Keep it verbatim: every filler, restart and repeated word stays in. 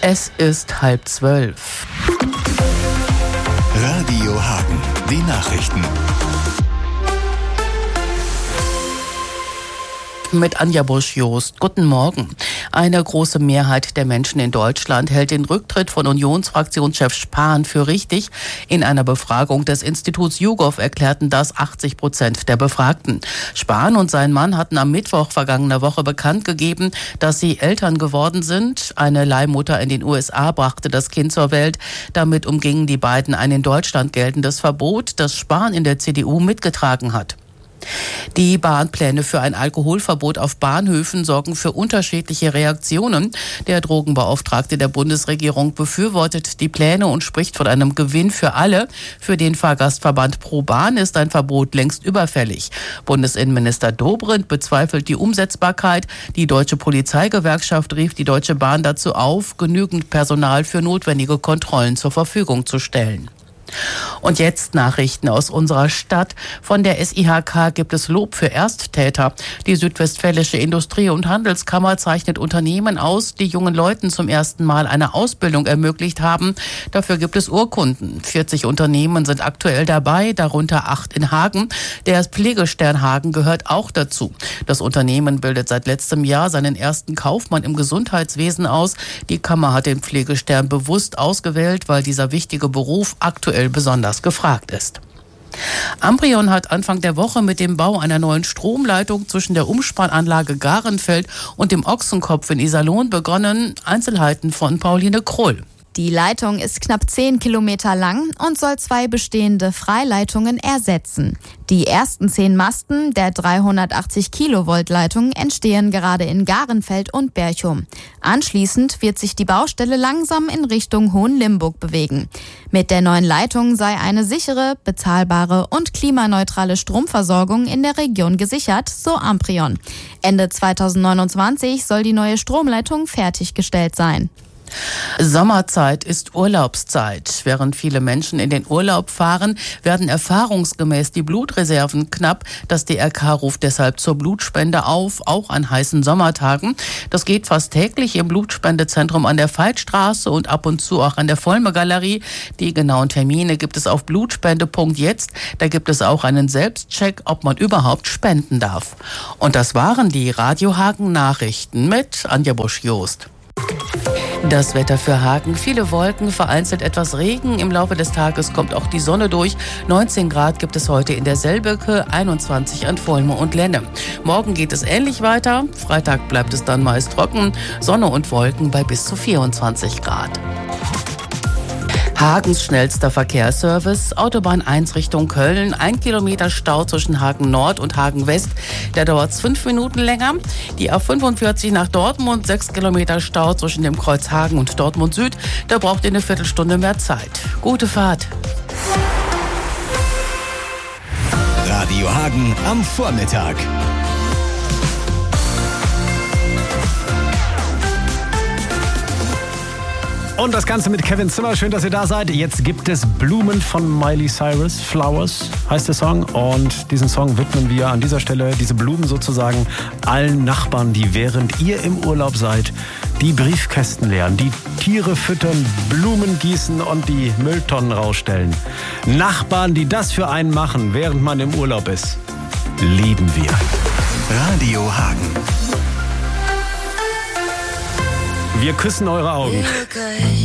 Es ist halb zwölf. Radio Hagen, die Nachrichten. Mit Anja Busch-Jost. Guten Morgen. Eine große Mehrheit der Menschen in Deutschland hält den Rücktritt von Unionsfraktionschef Spahn für richtig. In einer Befragung des Instituts YouGov erklärten das achtzig Prozent der Befragten. Spahn und sein Mann hatten am Mittwoch vergangener Woche bekannt gegeben, dass sie Eltern geworden sind. Eine Leihmutter in den U S A brachte das Kind zur Welt. Damit umgingen die beiden ein in Deutschland geltendes Verbot, das Spahn in der C D U mitgetragen hat. Die Bahnpläne für ein Alkoholverbot auf Bahnhöfen sorgen für unterschiedliche Reaktionen. Der Drogenbeauftragte der Bundesregierung befürwortet die Pläne und spricht von einem Gewinn für alle. Für den Fahrgastverband ProBahn ist ein Verbot längst überfällig. Bundesinnenminister Dobrindt bezweifelt die Umsetzbarkeit. Die Deutsche Polizeigewerkschaft rief die Deutsche Bahn dazu auf, genügend Personal für notwendige Kontrollen zur Verfügung zu stellen. Und jetzt Nachrichten aus unserer Stadt. Von der S I H K gibt es Lob für Ersttäter. Die Südwestfälische Industrie- und Handelskammer zeichnet Unternehmen aus, die jungen Leuten zum ersten Mal eine Ausbildung ermöglicht haben. Dafür gibt es Urkunden. vierzig Unternehmen sind aktuell dabei, darunter acht in Hagen. Der Pflegestern Hagen gehört auch dazu. Das Unternehmen bildet seit letztem Jahr seinen ersten Kaufmann im Gesundheitswesen aus. Die Kammer hat den Pflegestern bewusst ausgewählt, weil dieser wichtige Beruf aktuell besonders gefragt ist. Amprion hat Anfang der Woche mit dem Bau einer neuen Stromleitung zwischen der Umspannanlage Garenfeld und dem Ochsenkopf in Iserlohn begonnen. Einzelheiten von Pauline Krull. Die Leitung ist knapp zehn Kilometer lang und soll zwei bestehende Freileitungen ersetzen. Die ersten zehn Masten der dreihundertachtzig Kilovolt Leitung entstehen gerade in Garenfeld und Berchum. Anschließend wird sich die Baustelle langsam in Richtung Hohenlimburg bewegen. Mit der neuen Leitung sei eine sichere, bezahlbare und klimaneutrale Stromversorgung in der Region gesichert, so Amprion. Ende zweitausendneunundzwanzig soll die neue Stromleitung fertiggestellt sein. Sommerzeit ist Urlaubszeit. Während viele Menschen in den Urlaub fahren, werden erfahrungsgemäß die Blutreserven knapp. Das D R K ruft deshalb zur Blutspende auf, auch an heißen Sommertagen. Das geht fast täglich im Blutspendezentrum an der Veitstraße und ab und zu auch an der Vollmer-Galerie. Die genauen Termine gibt es auf blutspende punkt jetzt. Da gibt es auch einen Selbstcheck, ob man überhaupt spenden darf. Und das waren die Radio Hagen Nachrichten mit Anja Busch-Jost. Das Wetter für Hagen, viele Wolken, vereinzelt etwas Regen. Im Laufe des Tages kommt auch die Sonne durch. neunzehn Grad gibt es heute in der Selbeke, einundzwanzig an Volmer und Lenne. Morgen geht es ähnlich weiter. Freitag bleibt es dann meist trocken. Sonne und Wolken bei bis zu vierundzwanzig Grad. Hagens schnellster Verkehrsservice, Autobahn eins Richtung Köln, ein Kilometer Stau zwischen Hagen Nord und Hagen West, der dauert fünf Minuten länger. Die A fünfundvierzig nach Dortmund, sechs Kilometer Stau zwischen dem Kreuz Hagen und Dortmund Süd, da braucht ihr eine Viertelstunde mehr Zeit. Gute Fahrt. Radio Hagen am Vormittag. Und das Ganze mit Kevin Zimmer. Schön, dass ihr da seid. Jetzt gibt es Blumen von Miley Cyrus. Flowers heißt der Song. Und diesen Song widmen wir an dieser Stelle, diese Blumen sozusagen, allen Nachbarn, die während ihr im Urlaub seid, die Briefkästen leeren, die Tiere füttern, Blumen gießen und die Mülltonnen rausstellen. Nachbarn, die das für einen machen, während man im Urlaub ist, lieben wir. Radio Hagen. Wir küssen eure Augen.